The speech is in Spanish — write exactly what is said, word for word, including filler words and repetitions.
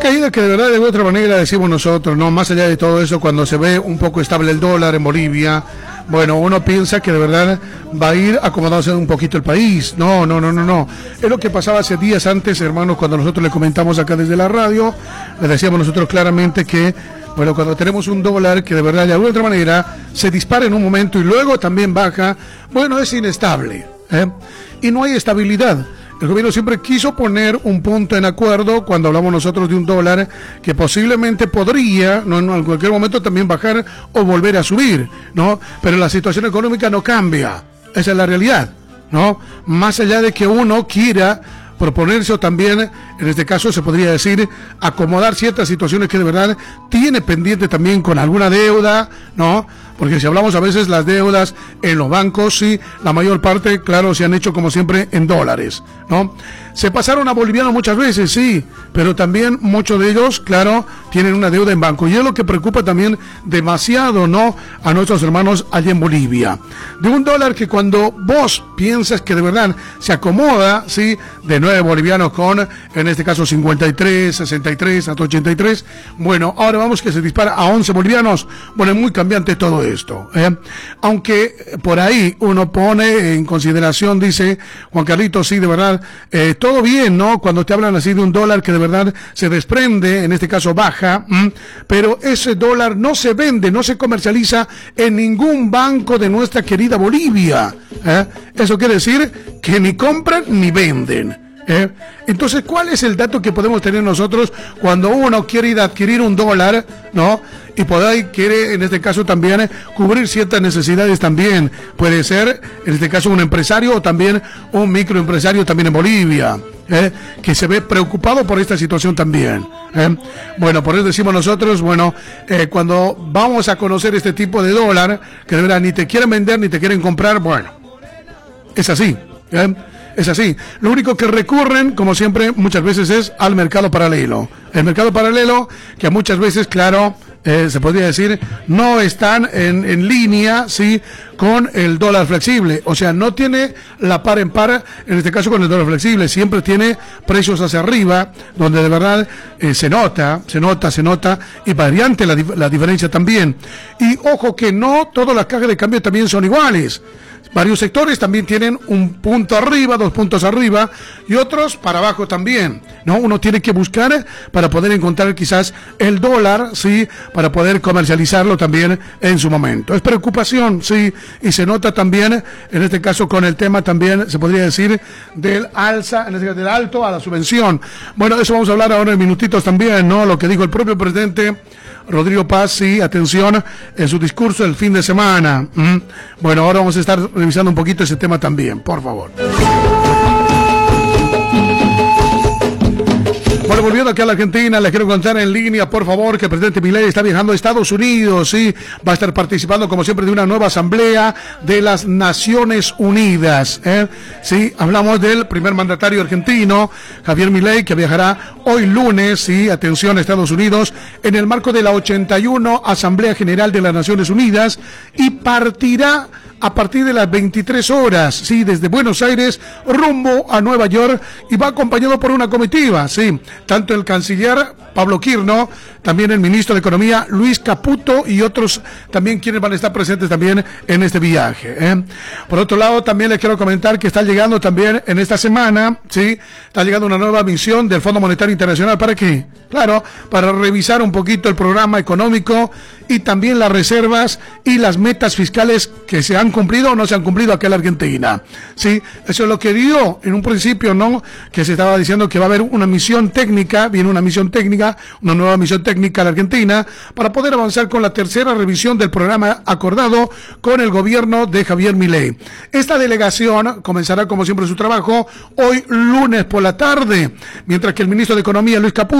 caída que de verdad de otra manera decimos nosotros, no, más allá de todo eso, cuando se ve un poco estable el dólar en Bolivia, bueno, uno piensa que de verdad va a ir acomodándose un poquito el país. No, no, no, no, no. Es lo que pasaba hace días antes, hermanos, cuando nosotros le comentamos acá desde la radio, le decíamos nosotros claramente que, bueno, cuando tenemos un dólar que de verdad de alguna otra manera se dispara en un momento y luego también baja, bueno, es inestable, ¿eh? Y no hay estabilidad. El gobierno siempre quiso poner un punto en acuerdo cuando hablamos nosotros de un dólar que posiblemente podría, no, en cualquier momento también bajar o volver a subir, ¿no? Pero la situación económica no cambia, esa es la realidad, ¿no? Más allá de que uno quiera proponerse o también, en este caso se podría decir, acomodar ciertas situaciones que de verdad tiene pendiente también con alguna deuda, ¿no? Porque si hablamos a veces las deudas en los bancos, sí, la mayor parte, claro, se han hecho como siempre en dólares, ¿no? Se pasaron a bolivianos muchas veces, sí, pero también muchos de ellos, claro, tienen una deuda en banco. Y es lo que preocupa también demasiado, ¿no?, a nuestros hermanos allá en Bolivia. De un dólar que cuando vos piensas que de verdad se acomoda, sí, de nueve bolivianos con, en este caso, cincuenta y tres, sesenta y tres, hasta ochenta y tres, bueno, ahora vamos que se dispara a once bolivianos. Bueno, es muy cambiante todo esto, ¿eh? Aunque por ahí uno pone en consideración, dice Juan Carlitos, sí, de verdad, eh, todo bien, ¿no? Cuando te hablan así de un dólar que de verdad se desprende, en este caso baja, ¿m? Pero ese dólar no se vende, no se comercializa en ningún banco de nuestra querida Bolivia, ¿eh? Eso quiere decir que ni compran ni venden. ¿Eh? Entonces, ¿cuál es el dato que podemos tener nosotros cuando uno quiere ir a adquirir un dólar, ¿no? Y por ahí quiere, en este caso también, cubrir ciertas necesidades también. Puede ser, en este caso, un empresario o también un microempresario también en Bolivia, ¿eh? Que se ve preocupado por esta situación también, ¿eh? Bueno, por eso decimos nosotros, bueno, eh, cuando vamos a conocer este tipo de dólar, que de verdad ni te quieren vender ni te quieren comprar, bueno, es así, ¿eh? Es así. Lo único que recurren, como siempre, muchas veces es al mercado paralelo. El mercado paralelo, que muchas veces, claro, eh, se podría decir, no están en, en línea, sí, con el dólar flexible. O sea, no tiene la par en par, en este caso con el dólar flexible. Siempre tiene precios hacia arriba, donde de verdad eh, se nota, se nota, se nota, y variante la, la diferencia también. Y ojo que no todas las cajas de cambio también son iguales. Varios sectores también tienen un punto arriba, dos puntos arriba y otros para abajo también, ¿no? Uno tiene que buscar para poder encontrar quizás el dólar, sí, para poder comercializarlo también en su momento. Es preocupación, sí, y se nota también, en este caso con el tema también, se podría decir, del alza, en este caso del alto a la subvención. Bueno, de eso vamos a hablar ahora en minutitos también, ¿no? Lo que dijo el propio presidente Rodrigo Paz, sí, atención, en su discurso el fin de semana. ¿Mm? Bueno, ahora vamos a estar revisando un poquito ese tema también, por favor. Bueno, volviendo aquí a la Argentina, les quiero contar en línea, por favor, que el presidente Milei está viajando a Estados Unidos, sí, va a estar participando, como siempre, de una nueva asamblea de las Naciones Unidas, ¿eh? Sí, hablamos del primer mandatario argentino, Javier Milei, que viajará hoy lunes, sí, atención, a Estados Unidos, en el marco de la ochenta y uno Asamblea General de las Naciones Unidas, y partirá a partir de las veintitrés horas, sí, desde Buenos Aires rumbo a Nueva York, y va acompañado por una comitiva, sí, tanto el canciller Pablo Quirno, también el ministro de Economía Luis Caputo y otros también quienes van a estar presentes también en este viaje, ¿eh? Por otro lado, también les quiero comentar que está llegando también en esta semana, sí, está llegando una nueva misión del Fondo Monetario Internacional. ¿Para qué? Claro, para revisar un poquito el programa económico y también las reservas y las metas fiscales que se han cumplido o no se han cumplido aquí en la Argentina. Sí, eso es lo que dio en un principio, ¿no? Que se estaba diciendo que va a haber una misión técnica, viene una misión técnica, una nueva misión técnica a la Argentina, para poder avanzar con la tercera revisión del programa acordado con el gobierno de Javier Milei. Esta delegación comenzará, como siempre, su trabajo hoy lunes por la tarde, mientras que el ministro de Economía, Luis Caputo,